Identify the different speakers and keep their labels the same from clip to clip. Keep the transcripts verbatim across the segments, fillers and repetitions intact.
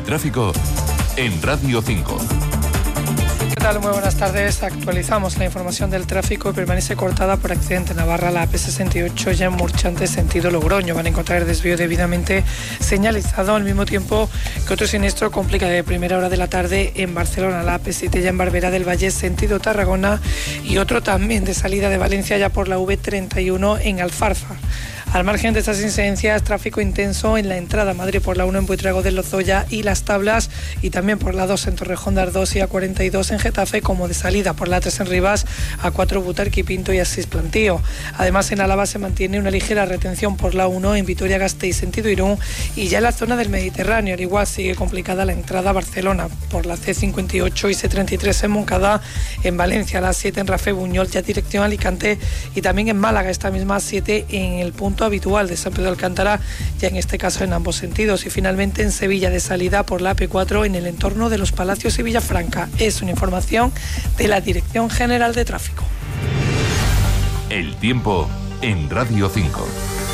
Speaker 1: tráfico en Radio cinco.
Speaker 2: ¿Qué tal? Muy buenas tardes. Actualizamos la información del tráfico. Permanece cortada por accidente en Navarra la A P sesenta y ocho ya en Murchante, sentido Logroño. Van a encontrar el desvío debidamente señalizado, al mismo tiempo que otro siniestro complica de primera hora de la tarde en Barcelona, la A P siete ya en Barberá del Valle, sentido Tarragona, y otro también de salida de Valencia ya por la V treinta y uno en Alfarfa. Al margen de estas incidencias, tráfico intenso en la entrada a Madrid por la uno en Buitrago de Lozoya y Las Tablas, y también por la dos en Torrejón de Ardoz y A cuarenta y dos en Getafe, como de salida por la tres en Rivas, A cuatro Butarque, Pinto y A seis Plantío. Además, en Álava se mantiene una ligera retención por la uno en Vitoria-Gasteiz sentido Irún, y ya en la zona del Mediterráneo, al igual, sigue complicada la entrada a Barcelona por la C cincuenta y ocho y C treinta y tres en Moncada, en Valencia la siete en Rafe Buñol ya dirección Alicante, y también en Málaga esta misma siete en el punto habitual de San Pedro de Alcántara, ya en este caso en ambos sentidos. Y finalmente en Sevilla de salida por la A P cuatro en el entorno de los Palacios y Villafranca. Es una información de la Dirección General de Tráfico.
Speaker 1: El tiempo en Radio cinco.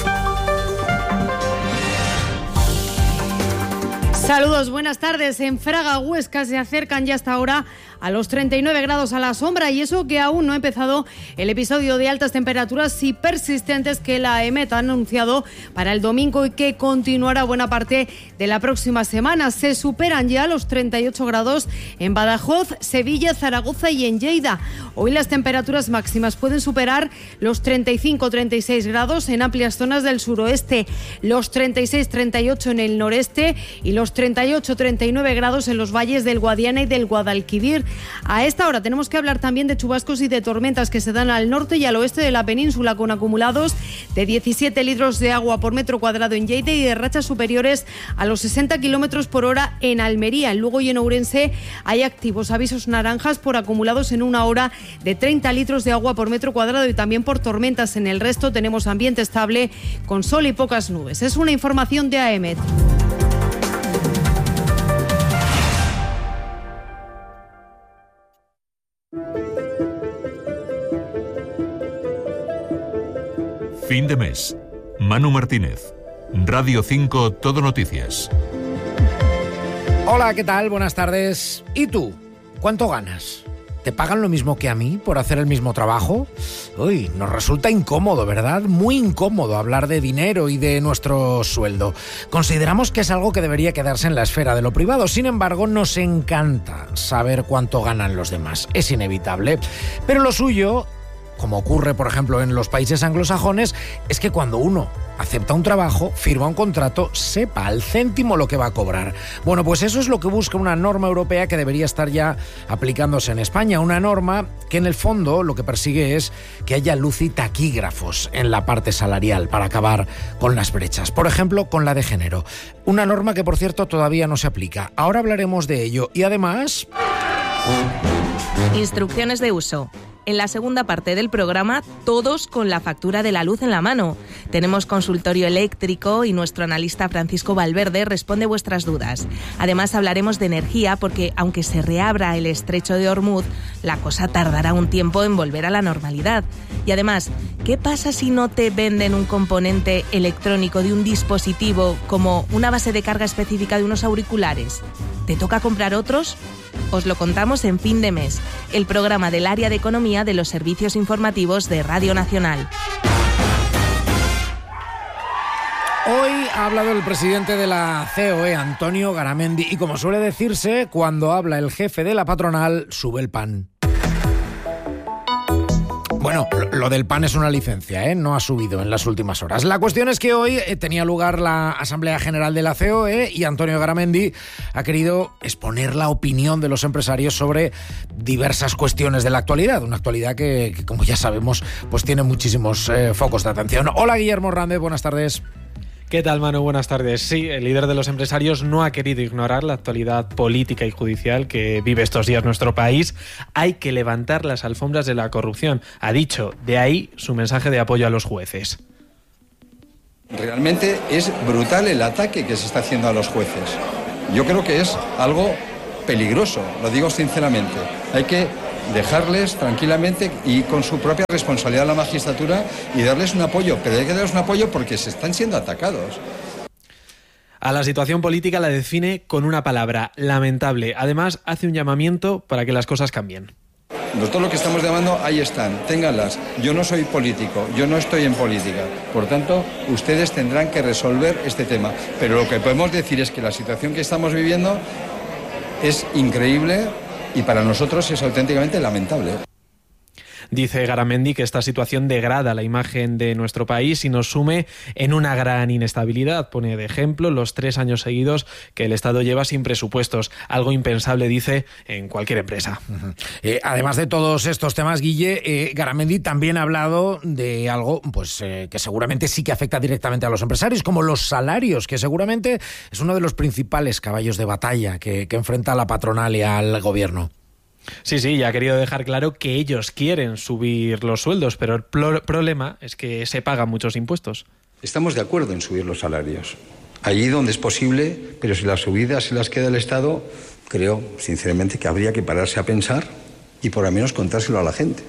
Speaker 3: Saludos, buenas tardes. En Fraga, Huesca, se acercan ya hasta ahora a los treinta y nueve grados a la sombra, y eso que aún no ha empezado el episodio de altas temperaturas y persistentes que la EMET ha anunciado para el domingo y que continuará buena parte de la próxima semana. Se superan ya los treinta y ocho grados en Badajoz, Sevilla, Zaragoza y en Lleida. Hoy las temperaturas máximas pueden superar los treinta y cinco treinta y seis grados en amplias zonas del suroeste, los treinta y seis treinta y ocho en el noreste y los treinta y ocho treinta y nueve grados en los valles del Guadiana y del Guadalquivir. A esta hora tenemos que hablar también de chubascos y de tormentas que se dan al norte y al oeste de la península, con acumulados de diecisiete litros de agua por metro cuadrado en Lleida y de rachas superiores a los sesenta kilómetros por hora en Almería. En Lugo y en Ourense hay activos avisos naranjas por acumulados en una hora de treinta litros de agua por metro cuadrado y también por tormentas. En el resto tenemos ambiente estable con sol y pocas nubes. Es una información de A E M E T.
Speaker 1: Fin de mes. Manu Martínez. Radio cinco Todo Noticias.
Speaker 4: Hola, ¿qué tal? Buenas tardes. ¿Y tú? ¿Cuánto ganas? ¿Te pagan lo mismo que a mí por hacer el mismo trabajo? Uy, nos resulta incómodo, ¿verdad? Muy incómodo hablar de dinero y de nuestro sueldo. Consideramos que es algo que debería quedarse en la esfera de lo privado. Sin embargo, nos encanta saber cuánto ganan los demás. Es inevitable. Pero lo suyo, como ocurre, por ejemplo, en los países anglosajones, es que cuando uno acepta un trabajo, firma un contrato, sepa al céntimo lo que va a cobrar. Bueno, pues eso es lo que busca una norma europea que debería estar ya aplicándose en España. Una norma que en el fondo lo que persigue es que haya luz y taquígrafos en la parte salarial para acabar con las brechas. Por ejemplo, con la de género. Una norma que, por cierto, todavía no se aplica. Ahora hablaremos de ello. Y además...
Speaker 5: Instrucciones de uso. En la segunda parte del programa, todos con la factura de la luz en la mano. Tenemos consultorio eléctrico y nuestro analista Francisco Valverde responde vuestras dudas. Además, hablaremos de energía porque, aunque se reabra el estrecho de Hormuz, la cosa tardará un tiempo en volver a la normalidad. Y además, ¿qué pasa si no te venden un componente electrónico de un dispositivo como una base de carga específica de unos auriculares? ¿Te toca comprar otros? Os lo contamos en Fin de Mes, el programa del área de economía de los servicios informativos de Radio Nacional.
Speaker 4: Hoy ha hablado el presidente de la C O E, Antonio Garamendi, y como suele decirse, cuando habla el jefe de la patronal, sube el pan. Bueno, lo del pan es una licencia, ¿eh? No ha subido en las últimas horas. La cuestión es que hoy eh, tenía lugar la Asamblea General de la C O E y Antonio Garamendi ha querido exponer la opinión de los empresarios sobre diversas cuestiones de la actualidad. Una actualidad que, que como ya sabemos, pues tiene muchísimos eh, focos de atención. Hola, Guillermo Rande, buenas tardes.
Speaker 6: ¿Qué tal, Manu? Buenas tardes. Sí, el líder de los empresarios no ha querido ignorar la actualidad política y judicial que vive estos días nuestro país. Hay que levantar las alfombras de la corrupción, ha dicho. De ahí su mensaje de apoyo a los jueces.
Speaker 7: Realmente es brutal el ataque que se está haciendo a los jueces. Yo creo que es algo peligroso, lo digo sinceramente. Hay que dejarles tranquilamente y con su propia responsabilidad a la magistratura y darles un apoyo, pero hay que darles un apoyo porque se están siendo atacados.
Speaker 6: A la situación política la define con una palabra: lamentable. Además, hace un llamamiento para que las cosas cambien.
Speaker 7: Nosotros lo que estamos llamando, ahí están, ténganlas. Yo no soy político, yo no estoy en política. Por tanto, ustedes tendrán que resolver este tema. Pero lo que podemos decir es que la situación que estamos viviendo es increíble y para nosotros es auténticamente lamentable.
Speaker 6: Dice Garamendi que esta situación degrada la imagen de nuestro país y nos sume en una gran inestabilidad. Pone de ejemplo los tres años seguidos que el Estado lleva sin presupuestos, algo impensable, dice, en cualquier empresa.
Speaker 4: Uh-huh. Eh, además de todos estos temas, Guille, eh, Garamendi también ha hablado de algo pues eh, que seguramente sí que afecta directamente a los empresarios, como los salarios, que seguramente es uno de los principales caballos de batalla que, que enfrenta la patronal y al gobierno.
Speaker 6: Sí, sí, ya ha querido dejar claro que ellos quieren subir los sueldos, pero el pro- problema es que se pagan muchos impuestos.
Speaker 7: Estamos de acuerdo en subir los salarios, allí donde es posible, pero si las subidas se las queda el Estado, creo, sinceramente, que habría que pararse a pensar y por lo menos contárselo a la gente.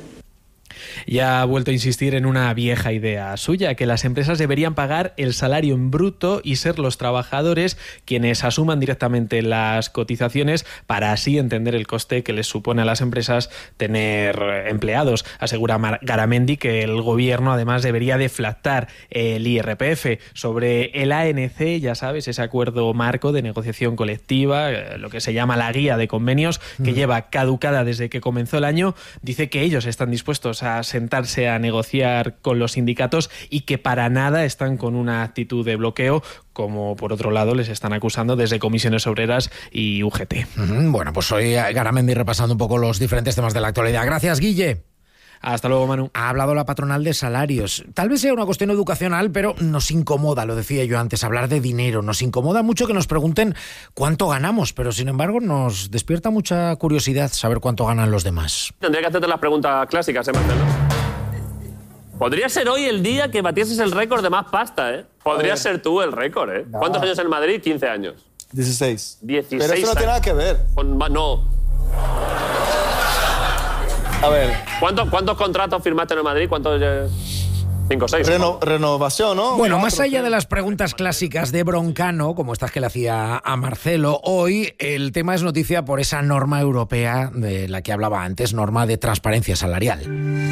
Speaker 6: Ya ha vuelto a insistir en una vieja idea suya, que las empresas deberían pagar el salario en bruto y ser los trabajadores quienes asuman directamente las cotizaciones para así entender el coste que les supone a las empresas tener empleados. Asegura Garamendi que el gobierno además debería deflactar el I R P F. Sobre el A N C, ya sabes, ese acuerdo marco de negociación colectiva, lo que se llama la guía de convenios, que mm. lleva caducada desde que comenzó el año, dice que ellos están dispuestos a sentarse a negociar con los sindicatos y que para nada están con una actitud de bloqueo, como por otro lado les están acusando desde Comisiones Obreras y U G T.
Speaker 4: Bueno, pues hoy Garamendi repasando un poco los diferentes temas de la actualidad. Gracias, Guille.
Speaker 6: Hasta luego, Manu.
Speaker 4: Ha hablado la patronal de salarios. Tal vez sea una cuestión educacional, pero nos incomoda, lo decía yo antes, hablar de dinero. Nos incomoda mucho que nos pregunten cuánto ganamos, pero sin embargo nos despierta mucha curiosidad saber cuánto ganan los demás.
Speaker 8: Tendría que hacerte las preguntas clásicas, ¿eh, Marcelo? Podría ser hoy el día que batieses el récord de más pasta, ¿eh? Podría ser tú el récord, ¿eh? No. ¿Cuántos años en Madrid? quince años.
Speaker 9: dieciséis.
Speaker 8: dieciséis.
Speaker 9: Pero eso no
Speaker 8: años.
Speaker 9: tiene nada que ver.
Speaker 8: Con, no.
Speaker 9: A ver.
Speaker 8: ¿Cuántos, ¿Cuántos contratos firmaste en Madrid? ¿Cuántos? Eh? Cinco o seis.
Speaker 9: Reno, renovación, ¿no?
Speaker 4: Bueno, más allá de las preguntas clásicas de Broncano, como estas que le hacía a Marcelo, hoy el tema es noticia por esa norma europea de la que hablaba antes, norma de transparencia salarial.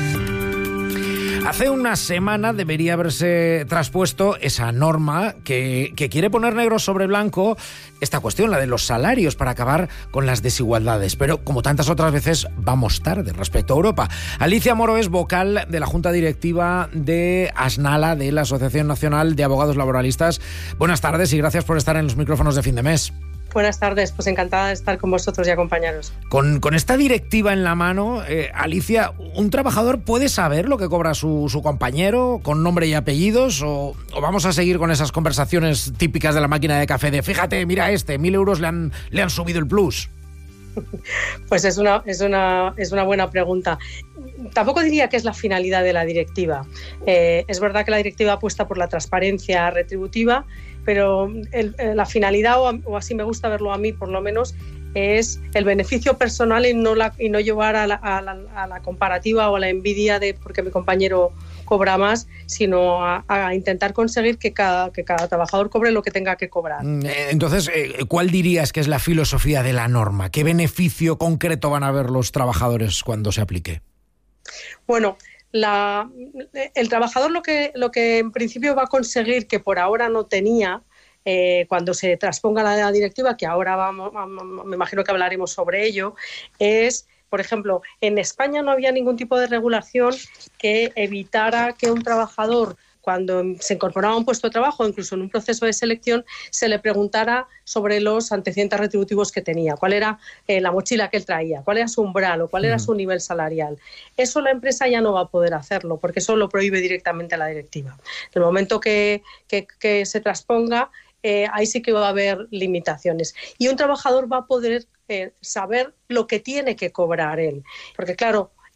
Speaker 4: Hace una semana debería haberse traspuesto esa norma que, que quiere poner negro sobre blanco esta cuestión, la de los salarios, para acabar con las desigualdades. Pero, como tantas otras veces, vamos tarde respecto a Europa. Alicia Moro es vocal de la Junta Directiva de ASNALA, de la Asociación Nacional de Abogados Laboralistas. Buenas tardes y gracias por estar en los micrófonos de Fin de Mes.
Speaker 10: Buenas tardes, pues encantada de estar con vosotros y acompañaros.
Speaker 4: Con, con esta directiva en la mano, eh, Alicia, ¿un trabajador puede saber lo que cobra su, su compañero con nombre y apellidos? O, ¿O vamos a seguir con esas conversaciones típicas de la máquina de café de fíjate, mira este, mil euros le han, le han subido el plus?
Speaker 10: Pues es una, es, una, es una buena pregunta. Tampoco diría que es la finalidad de la directiva. Eh, es verdad que la directiva apuesta por la transparencia retributiva, pero el, la finalidad, o, o así me gusta verlo a mí por lo menos, es el beneficio personal y no, la, y no llevar a la, a, la, a la comparativa o a la envidia de porque mi compañero cobra más, sino a, a intentar conseguir que cada, que cada trabajador cobre lo que tenga que cobrar.
Speaker 4: Entonces, ¿cuál dirías que es la filosofía de la norma? ¿Qué beneficio concreto van a ver los trabajadores cuando se aplique?
Speaker 10: Bueno, La, el trabajador lo que, lo que en principio va a conseguir, que por ahora no tenía, eh, cuando se transponga la directiva, que ahora vamos, me imagino que hablaremos sobre ello, es, por ejemplo, en España no había ningún tipo de regulación que evitara que un trabajador, cuando se incorporaba a un puesto de trabajo, incluso en un proceso de selección, se le preguntara sobre los antecedentes retributivos que tenía, cuál era eh, la mochila que él traía, cuál era su umbral o cuál era su nivel salarial. Eso la empresa ya no va a poder hacerlo, porque eso lo prohíbe directamente la directiva. En el momento que, que, que se transponga, eh, ahí sí que va a haber limitaciones. Y un trabajador va a poder eh, saber lo que tiene que cobrar él, porque claro,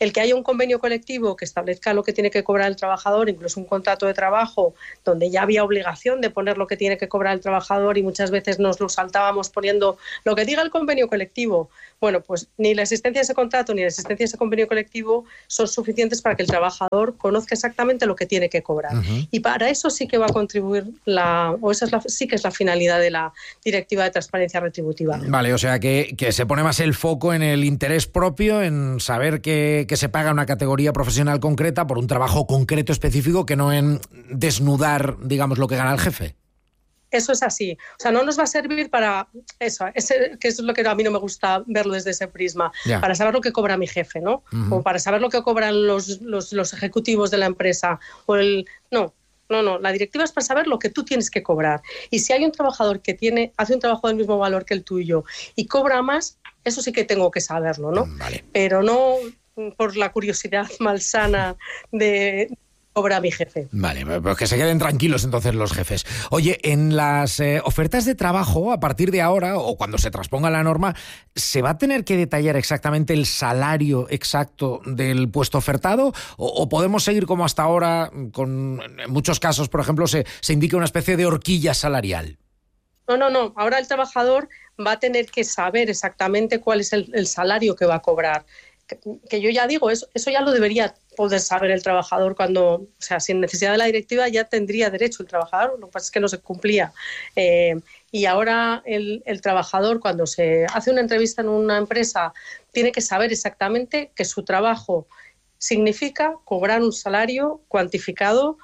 Speaker 10: el que haya un convenio colectivo que establezca lo que tiene que cobrar el trabajador, incluso un contrato de trabajo donde ya había obligación de poner lo que tiene que cobrar el trabajador y muchas veces nos lo saltábamos poniendo lo que diga el convenio colectivo. Bueno, pues ni la existencia de ese contrato ni la existencia de ese convenio colectivo son suficientes para que el trabajador conozca exactamente lo que tiene que cobrar. Uh-huh. Y para eso sí que va a contribuir la, o esa es la, sí que es la finalidad de la Directiva de Transparencia Retributiva.
Speaker 4: Vale, o sea que, que se pone más el foco en el interés propio, en saber que, que se paga una categoría profesional concreta por un trabajo concreto específico, que no en desnudar, digamos, lo que gana el jefe.
Speaker 10: Eso es así. O sea, no nos va a servir para eso, ese, que eso es lo que a mí no me gusta verlo desde ese prisma, yeah. para saber lo que cobra mi jefe, ¿no? Uh-huh. O para saber lo que cobran los, los, los ejecutivos de la empresa. O el no, no, no. La directiva es para saber lo que tú tienes que cobrar. Y si hay un trabajador que tiene, hace un trabajo del mismo valor que el tuyo y cobra más, eso sí que tengo que saberlo, ¿no?
Speaker 4: Vale.
Speaker 10: Pero no por la curiosidad malsana de... cobra mi jefe.
Speaker 4: Vale, pues que se queden tranquilos entonces los jefes. Oye, en las eh, ofertas de trabajo, a partir de ahora, o cuando se transponga la norma, ¿se va a tener que detallar exactamente el salario exacto del puesto ofertado? ¿O, o podemos seguir como hasta ahora, con en muchos casos, por ejemplo, se, se indica una especie de horquilla salarial?
Speaker 10: No, no, no. Ahora el trabajador va a tener que saber exactamente cuál es el, el salario que va a cobrar. Que, que yo ya digo, eso, eso ya lo debería poder saber el trabajador cuando, o sea, sin necesidad de la directiva ya tendría derecho el trabajador, lo que pasa es que no se cumplía. Eh, y ahora el, el trabajador, cuando se hace una entrevista en una empresa, tiene que saber exactamente que su trabajo significa cobrar un salario cuantificado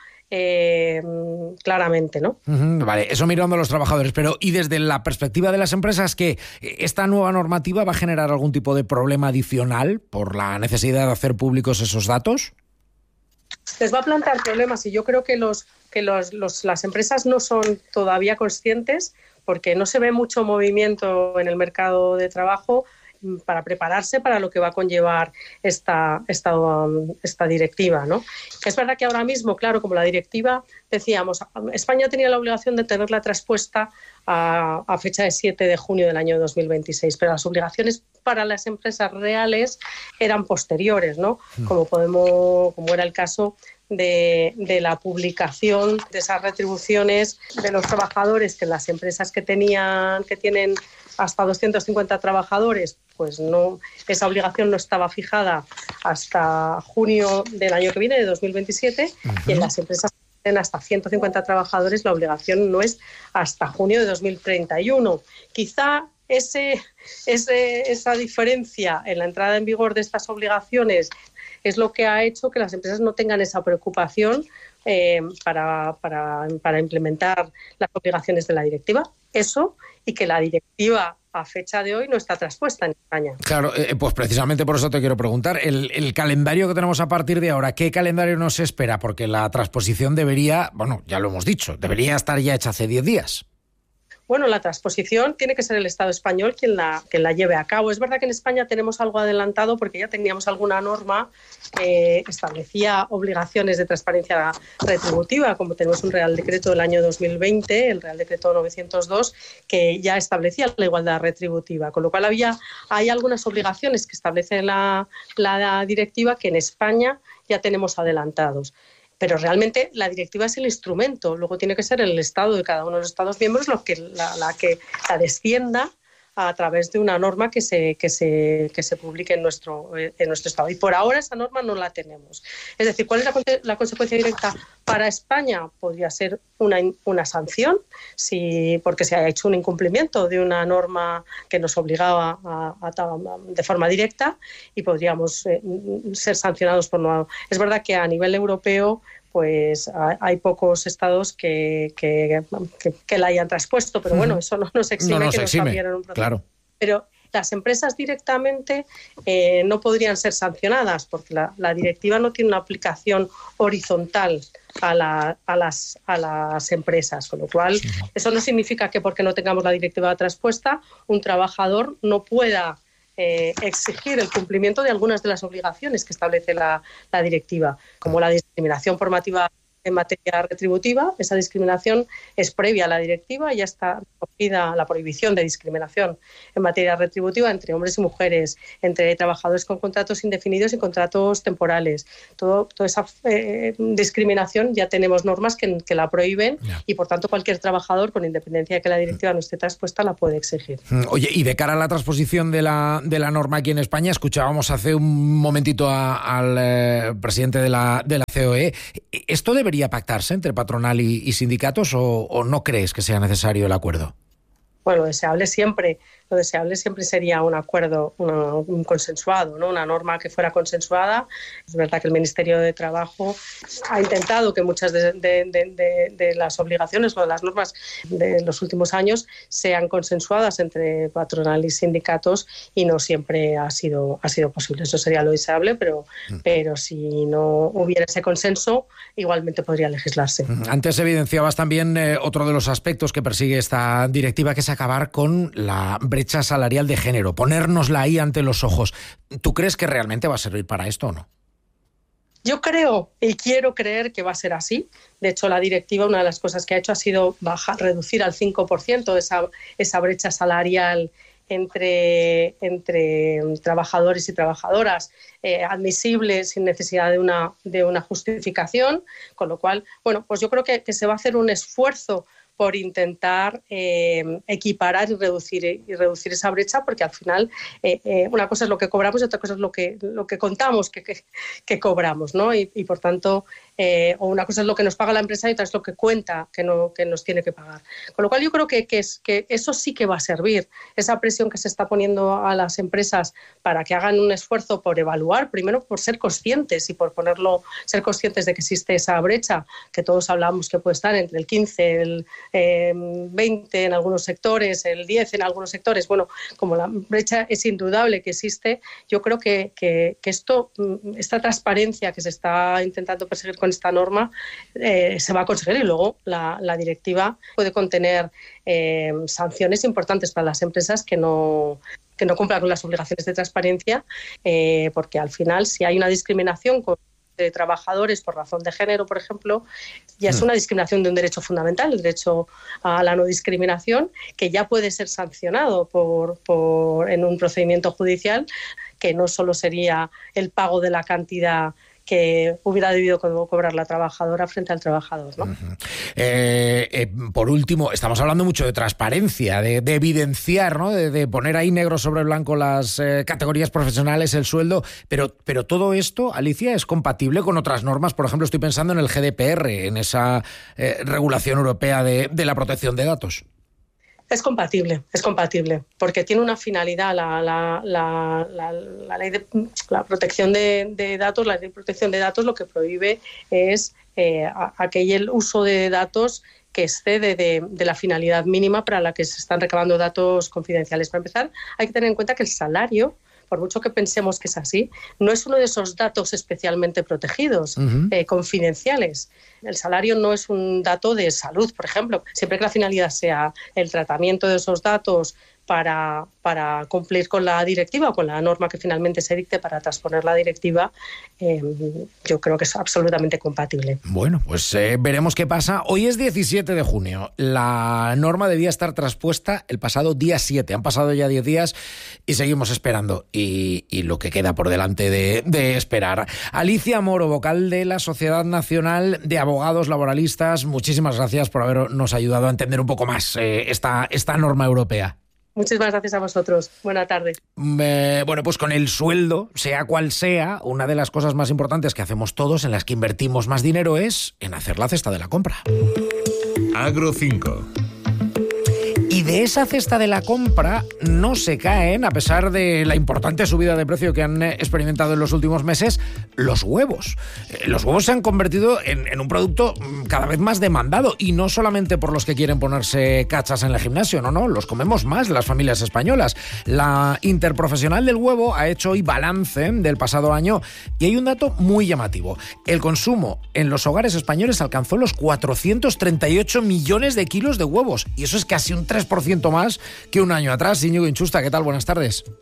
Speaker 10: Eh, claramente, ¿no?
Speaker 4: Uh-huh, vale, eso mirando a los trabajadores, pero ¿y desde la perspectiva de las empresas que esta nueva normativa va a generar algún tipo de problema adicional por la necesidad de hacer públicos esos datos?
Speaker 10: Les va a plantear problemas y yo creo que, los, que los, los, las empresas no son todavía conscientes porque no se ve mucho movimiento en el mercado de trabajo para prepararse para lo que va a conllevar esta, esta, esta directiva, ¿no? Es verdad que ahora mismo, claro, como la directiva, decíamos, España tenía la obligación de tenerla traspuesta a, a fecha de siete de junio del año dos mil veintiséis, pero las obligaciones para las empresas reales eran posteriores, ¿no? Como podemos, como era el caso de, de la publicación de esas retribuciones de los trabajadores, que las empresas que tenían, que tienen hasta doscientos cincuenta trabajadores, pues no, esa obligación no estaba fijada hasta junio del año que viene, de dos mil veintisiete, uh-huh. y en las empresas que tienen hasta ciento cincuenta trabajadores la obligación no es hasta junio de dos mil treinta y uno. Quizá ese, ese, esa diferencia en la entrada en vigor de estas obligaciones es lo que ha hecho que las empresas no tengan esa preocupación eh, para, para, para implementar las obligaciones de la directiva. Eso, y que la directiva a fecha de hoy no está traspuesta en España.
Speaker 4: Claro, eh, pues precisamente por eso te quiero preguntar, el, el calendario que tenemos a partir de ahora, ¿qué calendario nos espera? Porque la transposición debería, bueno, ya lo hemos dicho, debería estar ya hecha hace diez días.
Speaker 10: Bueno, la transposición tiene que ser el Estado español quien la, quien la lleve a cabo. Es verdad que en España tenemos algo adelantado porque ya teníamos alguna norma que establecía obligaciones de transparencia retributiva, como tenemos un Real Decreto del año dos mil veinte, el Real Decreto novecientos dos, que ya establecía la igualdad retributiva, con lo cual había, hay algunas obligaciones que establece la, la directiva que en España ya tenemos adelantados. Pero realmente la directiva es el instrumento, luego tiene que ser el Estado de cada uno de los Estados miembros lo que, la, la que la descienda a través de una norma que se, que se, que se publique en nuestro, en nuestro Estado. Y por ahora esa norma no la tenemos. Es decir, ¿cuál es la, la consecuencia directa para España? Podría ser una, una sanción, si, porque se haya hecho un incumplimiento de una norma que nos obligaba a, a, a, de forma directa, y podríamos eh, ser sancionados por no. Es verdad que a nivel europeo pues hay pocos estados que, que, que, que la hayan traspuesto, pero bueno, eso no nos exime
Speaker 4: no nos
Speaker 10: que
Speaker 4: exime,
Speaker 10: nos cambiaran un proceso.
Speaker 4: Claro.
Speaker 10: Pero las empresas directamente eh, no podrían ser sancionadas porque la, la directiva no tiene una aplicación horizontal a, la, a, las, a las empresas, con lo cual sí. Eso no significa que porque no tengamos la directiva traspuesta un trabajador no pueda Eh, exigir el cumplimiento de algunas de las obligaciones que establece la, la directiva, como la discriminación por motiva, en materia retributiva. Esa discriminación es previa a la directiva, ya está recogida la prohibición de discriminación en materia retributiva entre hombres y mujeres, entre trabajadores con contratos indefinidos y contratos temporales. Todo, toda esa eh, discriminación ya tenemos normas que, que la prohíben yeah. y por tanto cualquier trabajador, con independencia de que la directiva no esté traspuesta, la puede exigir.
Speaker 4: Oye, y de cara a la transposición de la, de la norma aquí en España, escuchábamos hace un momentito a, al eh, presidente de la, de la C O E. ¿Esto debería pactarse entre patronal y, y sindicatos o, o no crees que sea necesario el acuerdo?
Speaker 10: Bueno, deseable siempre, lo deseable siempre sería un acuerdo, una, un consensuado, ¿no? Una norma que fuera consensuada. Es verdad que el Ministerio de Trabajo ha intentado que muchas de, de, de, de, de las obligaciones o de las normas de los últimos años sean consensuadas entre patronal y sindicatos y no siempre ha sido, ha sido posible. Eso sería lo deseable, pero, mm. pero si no hubiera ese consenso, igualmente podría legislarse.
Speaker 4: Antes evidenciabas también eh, otro de los aspectos que persigue esta directiva, que es acabar con la brecha salarial de género, ponérnosla ahí ante los ojos. ¿Tú crees que realmente va a servir para esto o no?
Speaker 10: Yo creo y quiero creer que va a ser así. De hecho, la directiva, una de las cosas que ha hecho ha sido bajar, reducir al cinco por ciento esa, esa brecha salarial entre, entre trabajadores y trabajadoras, eh, admisible sin necesidad de una, de una justificación, con lo cual, bueno, pues yo creo que, que se va a hacer un esfuerzo por intentar eh, equiparar y reducir, y reducir esa brecha, porque al final eh, eh, una cosa es lo que cobramos y otra cosa es lo que, lo que contamos que, que, que cobramos, ¿no? Y, y por tanto, eh, o una cosa es lo que nos paga la empresa y otra es lo que cuenta que, no, que nos tiene que pagar. Con lo cual yo creo que, que, es, que eso sí que va a servir, esa presión que se está poniendo a las empresas para que hagan un esfuerzo por evaluar, primero por ser conscientes y por ponerlo, ser conscientes de que existe esa brecha, que todos hablamos que puede estar entre el quince, el Eh, veinte en algunos sectores, el diez en algunos sectores. Bueno, como la brecha es indudable que existe, yo creo que, que, que esto, esta transparencia que se está intentando perseguir con esta norma eh, se va a conseguir, y luego la, la directiva puede contener eh, sanciones importantes para las empresas que no que no cumplan con las obligaciones de transparencia, eh, porque al final, si hay una discriminación con de trabajadores por razón de género, por ejemplo, ya es una discriminación de un derecho fundamental, el derecho a la no discriminación, que ya puede ser sancionado por, por, en un procedimiento judicial, que no solo sería el pago de la cantidad que hubiera debido cobrar la trabajadora frente al trabajador, ¿no?
Speaker 4: Uh-huh. eh, eh, por último, estamos hablando mucho de transparencia, de, de evidenciar, ¿no? De, de poner ahí negro sobre blanco las eh, categorías profesionales, el sueldo, pero, pero todo esto, Alicia, es compatible con otras normas. Por ejemplo, estoy pensando en el G D P R, en esa eh, regulación europea de, de la protección de datos.
Speaker 10: Es compatible, es compatible, porque tiene una finalidad, la, la, la, la, la ley de la protección de, de datos, la ley de protección de datos lo que prohíbe es eh, aquel uso de datos que excede de, de la finalidad mínima para la que se están recabando datos confidenciales. Para empezar, hay que tener en cuenta que el salario, por mucho que pensemos que es así, no es uno de esos datos especialmente protegidos, uh-huh. eh, confidenciales. El salario no es un dato de salud, por ejemplo. Siempre que la finalidad sea el tratamiento de esos datos para, para cumplir con la directiva o con la norma que finalmente se dicte para transponer la directiva, eh, yo creo que es absolutamente compatible.
Speaker 4: Bueno, pues eh, veremos qué pasa. Hoy es diecisiete de junio. La norma debía estar traspuesta el pasado día siete. Han pasado ya diez días y seguimos esperando. Y, y lo que queda por delante de, de esperar. Alicia Moro, vocal de la Sociedad Nacional de Abogados Laboralistas, muchísimas gracias por habernos ayudado a entender un poco más eh, esta, esta norma europea.
Speaker 10: Muchísimas gracias a vosotros. Buena tarde.
Speaker 4: Eh, bueno, pues con el sueldo, sea cual sea, una de las cosas más importantes que hacemos todos, en las que invertimos más dinero, es en hacer la cesta de la compra.
Speaker 1: Agro cinco.
Speaker 4: Y de esa cesta de la compra no se caen, a pesar de la importante subida de precio que han experimentado en los últimos meses, los huevos. Los huevos se han convertido en, en un producto cada vez más demandado, y no solamente por los que quieren ponerse cachas en el gimnasio, no, no, los comemos más las familias españolas. La Interprofesional del Huevo ha hecho hoy balance del pasado año y hay un dato muy llamativo. El consumo en los hogares españoles alcanzó los cuatrocientos treinta y ocho millones de kilos de huevos, y eso es casi un tres por ciento más que un año atrás. Íñigo Inchusta, ¿qué tal? Buenas tardes.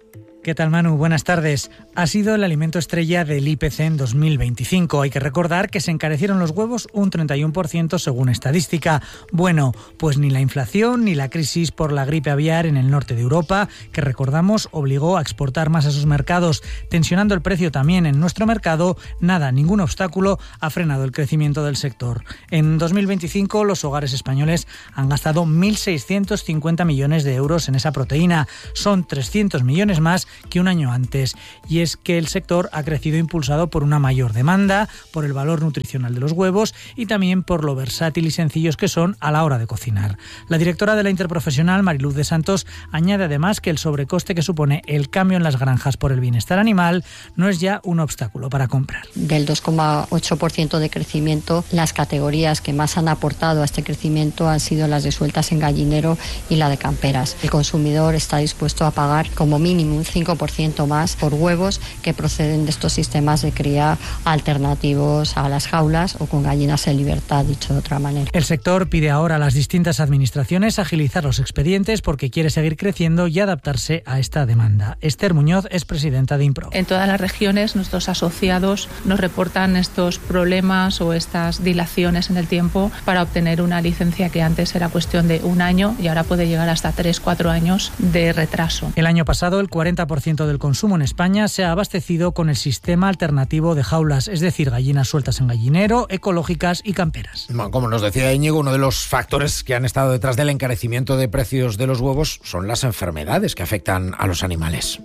Speaker 11: ¿Qué tal, Manu? Buenas tardes. Ha sido el alimento estrella del I P C en dos mil veinticinco. Hay que recordar que se encarecieron los huevos un treinta y uno por ciento según estadística. Bueno, pues ni la inflación ni la crisis por la gripe aviar en el norte de Europa, que recordamos obligó a exportar más a sus mercados, tensionando el precio también en nuestro mercado, nada, ningún obstáculo ha frenado el crecimiento del sector. En dos mil veinticinco los hogares españoles han gastado mil seiscientos cincuenta millones de euros en esa proteína. Son trescientos millones más que un año antes. Y es que el sector ha crecido impulsado por una mayor demanda, por el valor nutricional de los huevos y también por lo versátil y sencillos que son a la hora de cocinar. La directora de la Interprofesional, Mariluz de Santos, añade además que el sobrecoste que supone el cambio en las granjas por el bienestar animal no es ya un obstáculo para comprar.
Speaker 12: Del dos coma ocho por ciento de crecimiento, las categorías que más han aportado a este crecimiento han sido las de sueltas en gallinero y la de camperas. El consumidor está dispuesto a pagar como mínimo un cinco por ciento más por huevos que proceden de estos sistemas de cría alternativos a las jaulas o con gallinas en libertad, dicho de otra manera.
Speaker 11: El sector pide ahora a las distintas administraciones agilizar los expedientes porque quiere seguir creciendo y adaptarse a esta demanda. Esther Muñoz es presidenta de Impro.
Speaker 13: En todas las regiones nuestros asociados nos reportan estos problemas o estas dilaciones en el tiempo para obtener una licencia que antes era cuestión de un año y ahora puede llegar hasta tres, cuatro años de retraso.
Speaker 11: El año pasado el cuarenta por ciento del consumo en España se ha abastecido con el sistema alternativo de jaulas, es decir, gallinas sueltas en gallinero, ecológicas y camperas.
Speaker 4: Bueno, como nos decía Íñigo, uno de los factores que han estado detrás del encarecimiento de precios de los huevos son las enfermedades que afectan a los animales.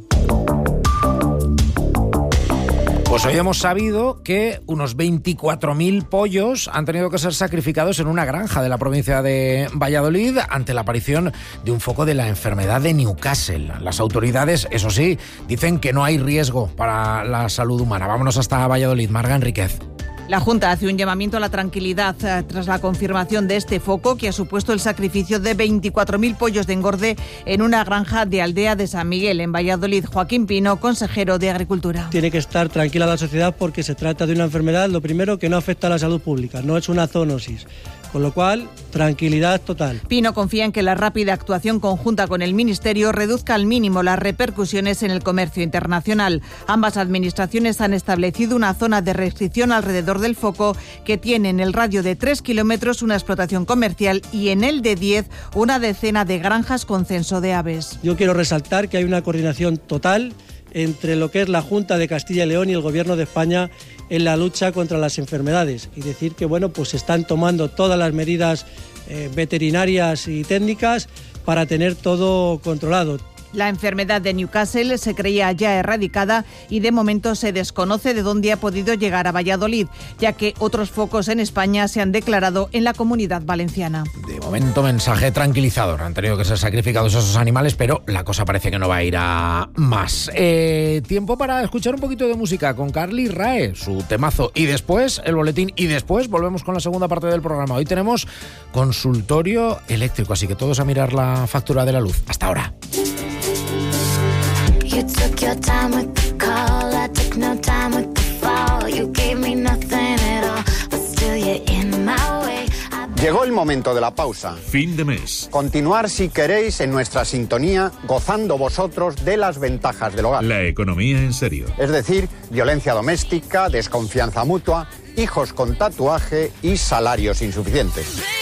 Speaker 4: Pues hoy hemos sabido que unos veinticuatro mil pollos han tenido que ser sacrificados en una granja de la provincia de Valladolid ante la aparición de un foco de la enfermedad de Newcastle. Las autoridades, eso sí, dicen que no hay riesgo para la salud humana. Vámonos hasta Valladolid. Marga Enríquez.
Speaker 14: La Junta hace un llamamiento a la tranquilidad eh, tras la confirmación de este foco que ha supuesto el sacrificio de veinticuatro mil pollos de engorde en una granja de Aldea de San Miguel, en Valladolid. Joaquín Pino, consejero de Agricultura.
Speaker 15: Tiene que estar tranquila la sociedad porque se trata de una enfermedad, lo primero, que no afecta a la salud pública, no es una zoonosis. Con lo cual, tranquilidad total.
Speaker 14: Pino confía en que la rápida actuación conjunta con el Ministerio reduzca al mínimo las repercusiones en el comercio internacional. Ambas administraciones han establecido una zona de restricción alrededor del foco que tiene en el radio de tres kilómetros una explotación comercial y en el de diez una decena de granjas con censo de aves.
Speaker 15: Yo quiero resaltar que hay una coordinación total entre lo que es la Junta de Castilla y León y el Gobierno de España en la lucha contra las enfermedades y decir que bueno, pues se están tomando todas las medidas eh, veterinarias y técnicas para tener todo controlado.
Speaker 14: La enfermedad de Newcastle se creía ya erradicada y de momento se desconoce de dónde ha podido llegar a Valladolid, ya que otros focos en España se han declarado en la Comunidad Valenciana.
Speaker 4: De momento, mensaje tranquilizador. Han tenido que ser sacrificados esos animales, pero la cosa parece que no va a ir a más. Eh, tiempo para escuchar un poquito de música con Carly Rae, su temazo. Y después el boletín. Y después volvemos con la segunda parte del programa. Hoy tenemos consultorio eléctrico, así que todos a mirar la factura de la luz. Hasta ahora.
Speaker 16: You took your time with the call, I took no time with the fall. You gave me nothing at all, but still you're in my way.
Speaker 17: Llegó el momento de la pausa.
Speaker 1: Fin de mes.
Speaker 17: Continuar, si queréis, en nuestra sintonía, gozando vosotros de las ventajas del hogar.
Speaker 1: La economía en serio.
Speaker 17: Es decir, violencia doméstica, desconfianza mutua, hijos con tatuaje y salarios insuficientes.